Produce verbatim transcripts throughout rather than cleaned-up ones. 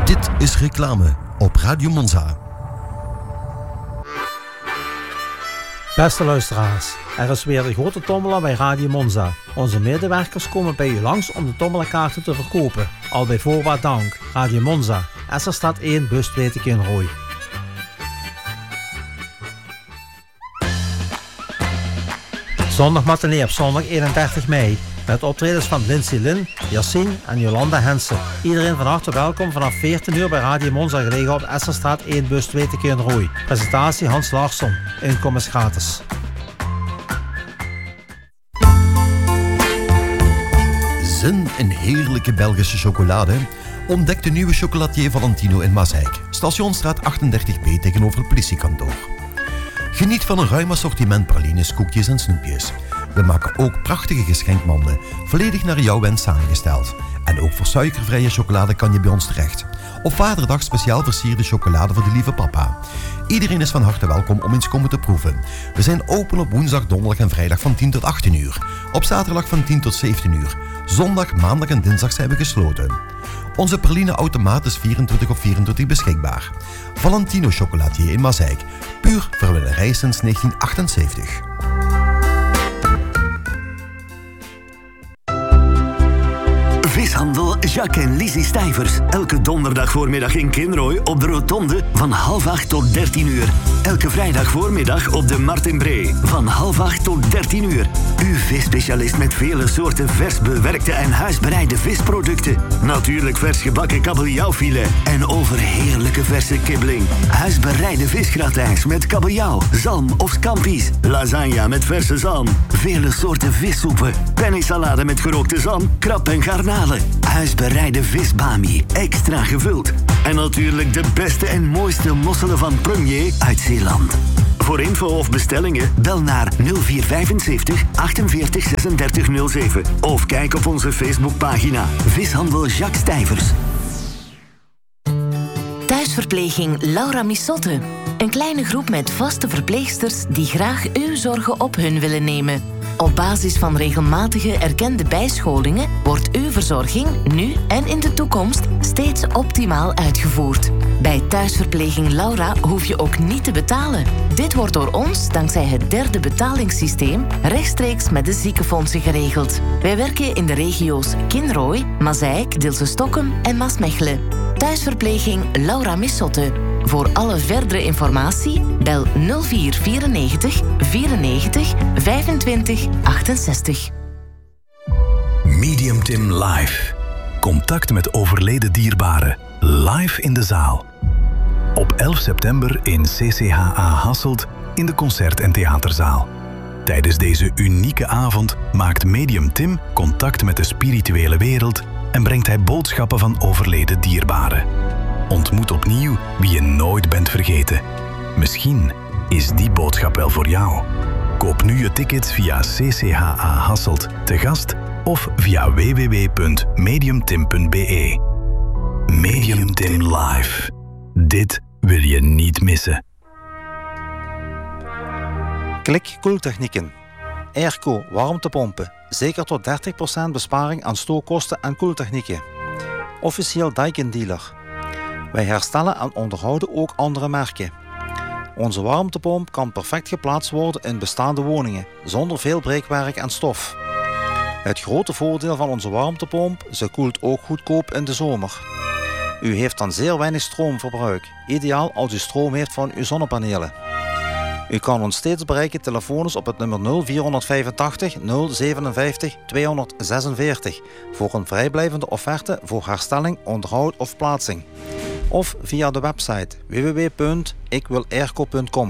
Dit is reclame op Radio Monza. Beste luisteraars, er is weer de grote tommelaar bij Radio Monza. Onze medewerkers komen bij u langs om de tommelenkaarten te verkopen. Al bij voorbaat dank. Radio Monza, Esserstraat één, bus twee te Kinrooi. Zondag matinee op zondag eenendertig mei. Met optredens van Lindsay Lynn, Yassine en Jolanda Hensen. Iedereen van harte welkom vanaf veertien uur bij Radio Monza, gelegen op Esserstraat één, bus twee te Kinrooi. Presentatie Hans Larsson. Inkom is gratis. Zin in heerlijke Belgische chocolade? Ontdek de nieuwe chocolatier Valentino in Maaseik. Stationsstraat achtendertig B tegenover het politiekantoor. Geniet van een ruim assortiment pralines, koekjes en snoepjes. We maken ook prachtige geschenkmanden, volledig naar jouw wens samengesteld. En ook voor suikervrije chocolade kan je bij ons terecht. Op Vaderdag speciaal versierde chocolade voor de lieve papa. Iedereen is van harte welkom om eens komen te proeven. We zijn open op woensdag, donderdag en vrijdag van tien tot achttien uur. Op zaterdag van tien tot zeventien uur. Zondag, maandag en dinsdag zijn we gesloten. Onze praline-automaat is vierentwintig op vierentwintig beschikbaar. Valentino chocolatier in Maaseik. Puur verwillerij sinds negentien achtenzeventig. Vishandel Jacques en Lizzie Stijvers. Elke donderdag voormiddag in Kinrooi op de rotonde van half acht tot dertien uur. Elke vrijdag voormiddag op de Martin Bree van half acht tot dertien uur. Uw visspecialist met vele soorten vers bewerkte en huisbereide visproducten. Natuurlijk vers gebakken kabeljauwfilet en overheerlijke verse kibbeling. Huisbereide visgratijns met kabeljauw, zalm of scampi's. Lasagne met verse zalm. Vele soorten vissoepen. Pennysalade met gerookte zalm, krab en garnalen. Huisbereide visbami, extra gevuld. En natuurlijk de beste en mooiste mosselen van Premier uit Zeeland. Voor info of bestellingen bel naar nul vier vijfenzeventig achtenveertig zesendertig nul zeven of kijk op onze Facebookpagina Vishandel Jacques Stijvers. Thuisverpleging Laura Missotte. Een kleine groep met vaste verpleegsters die graag uw zorgen op hun willen nemen. Op basis van regelmatige erkende bijscholingen wordt uw verzorging nu en in de toekomst steeds optimaal uitgevoerd. Bij Thuisverpleging Laura hoef je ook niet te betalen. Dit wordt door ons, dankzij het derde betalingssysteem, rechtstreeks met de ziekenfondsen geregeld. Wij werken in de regio's Kinrooi, Maaseik, Dilsen-Stockholm en Maasmechelen. Thuisverpleging Laura Missotte. Voor alle verdere informatie bel nul vier vierennegentig vierennegentig vijfentwintig achtenzestig. Medium Tim Live. Contact met overleden dierbaren. Live in de zaal. Op elf september in C C H A Hasselt in de Concert- en Theaterzaal. Tijdens deze unieke avond maakt Medium Tim contact met de spirituele wereld en brengt hij boodschappen van overleden dierbaren. Ontmoet opnieuw wie je nooit bent vergeten. Misschien is die boodschap wel voor jou. Koop nu je tickets via C C H A Hasselt te gast of via w w w punt mediumtim punt b e. Medium Tim Live. Dit wil je niet missen. Klik Koeltechnieken. Airco warmtepompen. Zeker tot dertig procent besparing aan stookkosten en koeltechnieken. Officieel Daikin dealer. Wij herstellen en onderhouden ook andere merken. Onze warmtepomp kan perfect geplaatst worden in bestaande woningen, zonder veel breekwerk en stof. Het grote voordeel van onze warmtepomp, ze koelt ook goedkoop in de zomer. U heeft dan zeer weinig stroomverbruik, ideaal als u stroom heeft van uw zonnepanelen. U kan ons steeds bereiken telefonisch op het nummer nul vierhonderdvijfentachtig nul zevenenvijftig tweehonderdzesenveertig voor een vrijblijvende offerte voor herstelling, onderhoud of plaatsing. Of via de website w w w punt ik wil airco punt com.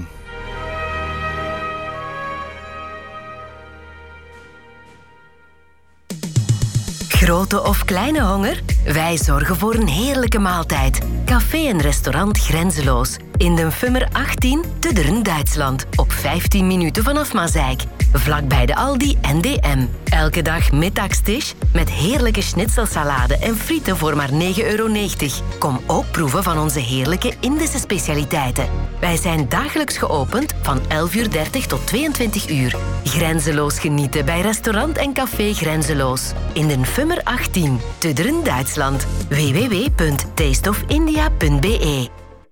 Grote of kleine honger? Wij zorgen voor een heerlijke maaltijd. Café en restaurant Grenzeloos. In de Fummer achttien te Dern, Duitsland. Op vijftien minuten vanaf Maaseik. Vlakbij de Aldi en D M. Elke dag middagstisch met heerlijke schnitzelsalade en frieten voor maar negen euro negentig. Kom ook proeven van onze heerlijke Indische specialiteiten. Wij zijn dagelijks geopend van elf uur dertig tot tweeëntwintig uur. Grenzeloos genieten bij restaurant en café Grenzeloos. In de Fummer achttien, Tudderen, Duitsland. w w w punt taste of india punt b e.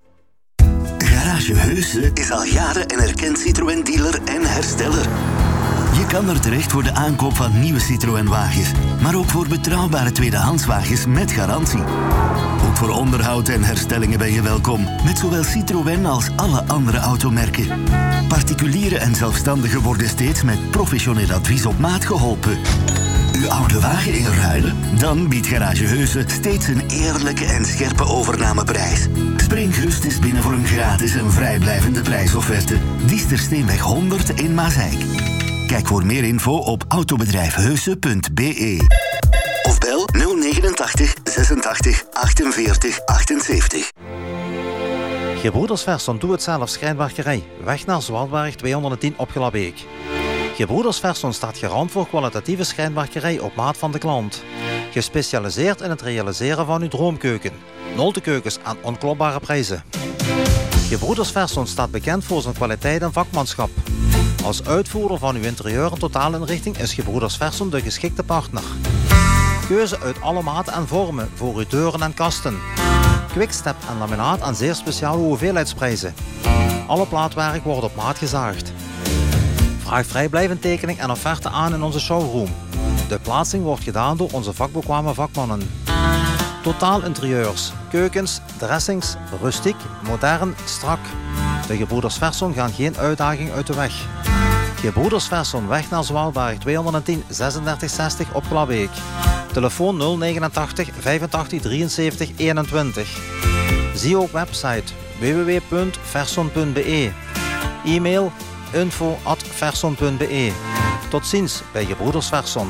Garage Heuse is al jaren een erkend Citroën-dealer en hersteller. Je kan er terecht voor de aankoop van nieuwe Citroën-wagens, maar ook voor betrouwbare tweedehandswagens met garantie. Ook voor onderhoud en herstellingen ben je welkom, met zowel Citroën als alle andere automerken. Particulieren en zelfstandigen worden steeds met professioneel advies op maat geholpen. Uw oude wagen inruilen? Dan biedt Garage Heuse steeds een eerlijke en scherpe overnameprijs. Spring gerust eens binnen voor een gratis en vrijblijvende prijsofferte. Diestersteenweg honderd in Maasijk. Kijk voor meer info op autobedrijf heuse punt b e. Of bel nul negenentachtig zesentachtig achtenveertig achtenzeventig. Gebroeders Verson Doe-het-zelf schrijnwerkerij. Weg naar Zwartberg tweehonderdtien op Glabbeek. Gebroeders Verson staat garant voor kwalitatieve schrijnwerkerij op maat van de klant. Gespecialiseerd in het realiseren van uw droomkeuken. Noltekeukens aan onklopbare prijzen. Gebroeders Verson staat bekend voor zijn kwaliteit en vakmanschap. Als uitvoerder van uw interieur en totaalinrichting is Gebroeders Verson de geschikte partner. Keuze uit alle maten en vormen voor uw deuren en kasten. Quickstep en laminaat aan zeer speciale hoeveelheidsprijzen. Alle plaatwerk wordt op maat gezaagd. Vraag vrijblijvend tekening en offerte aan in onze showroom. De plaatsing wordt gedaan door onze vakbekwame vakmannen. Totaal interieurs, keukens, dressings, rustiek, modern, strak. De Gebroeders Verson gaan geen uitdaging uit de weg. Gebroeders Verson, weg naar Zwaalberg tweehonderdtien zesendertig zestig op Glabbeek. Telefoon nul negenentachtig vijfentachtig drieënzeventig eenentwintig. Zie ook website w w w punt verson punt b e. E-mail info at verson punt b e. Tot ziens bij Gebroeders Verson.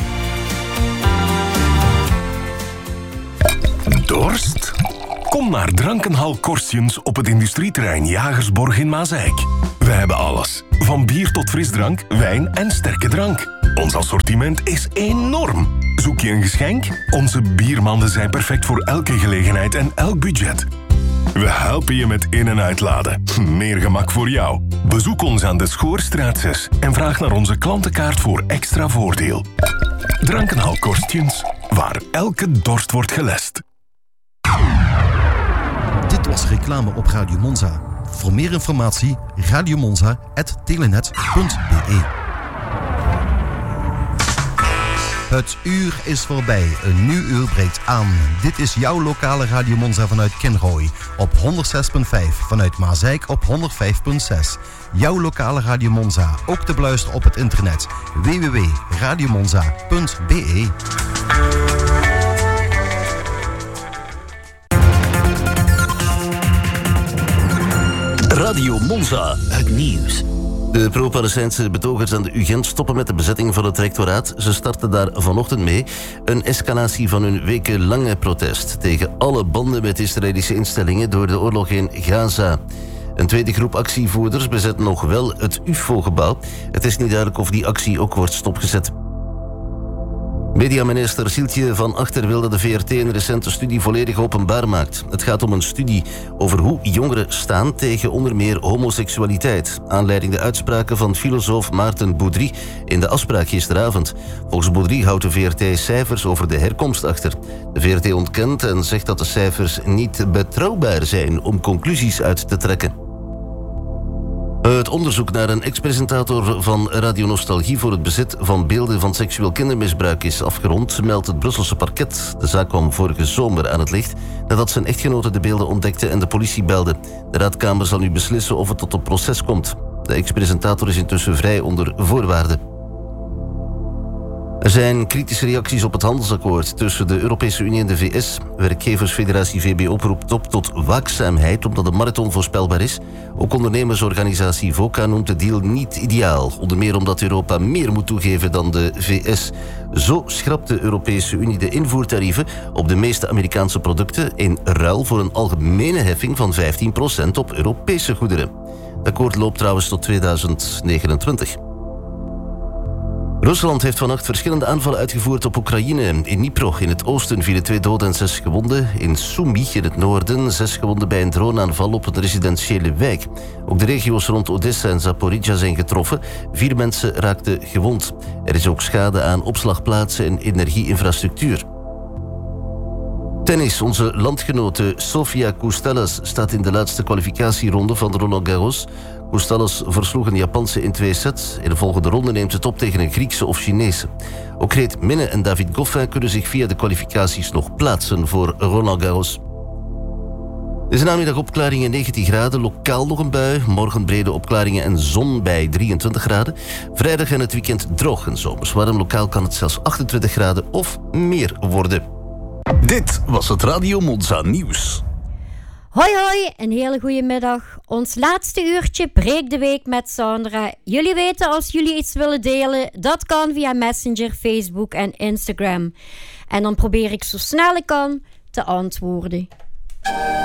Dorst? Kom naar Drankenhal Korstjens op het industrieterrein Jagersborg in Maasijk. We hebben alles. Van bier tot frisdrank, wijn en sterke drank. Ons assortiment is enorm. Zoek je een geschenk? Onze biermanden zijn perfect voor elke gelegenheid en elk budget. We helpen je met in- en uitladen. Meer gemak voor jou. Bezoek ons aan de Schoorstraat zes en vraag naar onze klantenkaart voor extra voordeel. Drankenhal Korstjens, waar elke dorst wordt gelest. Dit was reclame op Radio Monza. Voor meer informatie radiomonza punt telenet punt b e. Het uur is voorbij. Een nieuw uur breekt aan. Dit is jouw lokale Radio Monza vanuit Kinrooi. Op honderdzes komma vijf. Vanuit Maasijk op honderdvijf komma zes. Jouw lokale Radio Monza. Ook te beluisteren op het internet. w w w punt radiomonza punt b e. Radio Monza, het nieuws. De pro-Palestijnse betogers aan de U Gent stoppen met de bezetting van het rectoraat. Ze starten daar vanochtend mee. Een escalatie van hun wekenlange protest tegen alle banden met Israëlische instellingen door de oorlog in Gaza. Een tweede groep actievoerders bezet nog wel het U F O-gebouw. Het is niet duidelijk of die actie ook wordt stopgezet. Mediaminister Sieltje van Achter wil dat de V R T een recente studie volledig openbaar maakt. Het gaat om een studie over hoe jongeren staan tegen onder meer homoseksualiteit. Aanleiding de uitspraken van filosoof Maarten Boudry in de afspraak gisteravond. Volgens Boudry houdt de V R T cijfers over de herkomst achter. De V R T ontkent en zegt dat de cijfers niet betrouwbaar zijn om conclusies uit te trekken. Het onderzoek naar een ex-presentator van Radio Nostalgie voor het bezit van beelden van seksueel kindermisbruik is afgerond, meldt het Brusselse parket. De zaak kwam vorige zomer aan het licht nadat zijn echtgenote de beelden ontdekte en de politie belde. De raadkamer zal nu beslissen of het tot een proces komt. De ex-presentator is intussen vrij onder voorwaarden. Er zijn kritische reacties op het handelsakkoord tussen de Europese Unie en de V S. Werkgeversfederatie V B O roept op tot waakzaamheid omdat de markt onvoorspelbaar is. Ook ondernemersorganisatie VOCA noemt de deal niet ideaal. Onder meer omdat Europa meer moet toegeven dan de V S. Zo schrapt de Europese Unie de invoertarieven op de meeste Amerikaanse producten in ruil voor een algemene heffing van vijftien procent op Europese goederen. Het akkoord loopt trouwens tot tweeduizend negenentwintig. Rusland heeft vannacht verschillende aanvallen uitgevoerd op Oekraïne. In Dnipro in het oosten vielen twee doden en zes gewonden. In Sumy in het noorden zes gewonden bij een droneaanval op een residentiële wijk. Ook de regio's rond Odessa en Zaporizhzhia zijn getroffen. Vier mensen raakten gewond. Er is ook schade aan opslagplaatsen en energieinfrastructuur. Tennis. Onze landgenote Sofia Koestelas staat in de laatste kwalificatieronde van Roland Garros. Koestelas versloeg een Japanse in twee sets. In de volgende ronde neemt het op tegen een Griekse of Chinese. Ook Greet Minne en David Goffin kunnen zich via de kwalificaties nog plaatsen voor Roland Garros. Er is namiddag opklaringen negentien graden, lokaal nog een bui. Morgen brede opklaringen en zon bij drieëntwintig graden. Vrijdag en het weekend droog en zomers warm. Lokaal kan het zelfs achtentwintig graden of meer worden. Dit was het Radio Monza Nieuws. Hoi hoi, een hele goede middag. Ons laatste uurtje breekt de week met Sandra. Jullie weten, als jullie iets willen delen, dat kan via Messenger, Facebook en Instagram. En dan probeer ik zo snel ik kan te antwoorden.